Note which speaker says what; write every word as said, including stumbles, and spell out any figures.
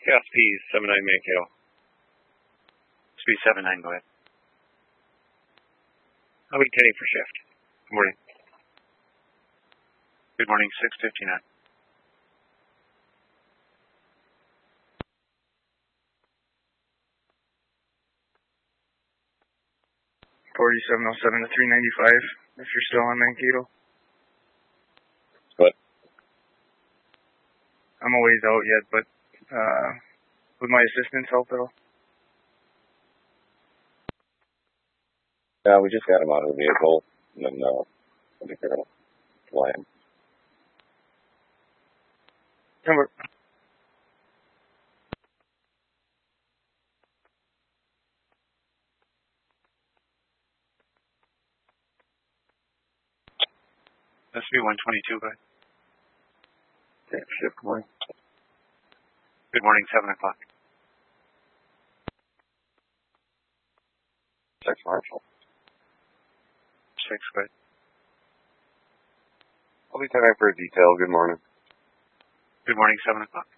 Speaker 1: Yeah, speed seven nine Mankato.
Speaker 2: Speed seven nine, go ahead.
Speaker 1: I'll be Kenny for shift. Good morning.
Speaker 2: Good morning, six fifty-nine.
Speaker 3: forty-seven oh seven to three ninety-five, if you're still on Mankato.
Speaker 1: What?
Speaker 3: I'm a ways out yet, but uh, would my assistance help at all?
Speaker 1: Yeah, we just got him out of the vehicle, and then uh, I think they're going to fly him.
Speaker 3: Number.
Speaker 2: S B one twenty-two, go ahead.
Speaker 1: Yeah, shift, good morning.
Speaker 2: Good morning, seven o'clock.
Speaker 1: Six Marshall.
Speaker 2: six, go ahead.
Speaker 1: I'll be coming for a detail. Good morning.
Speaker 2: Good morning, seven o'clock.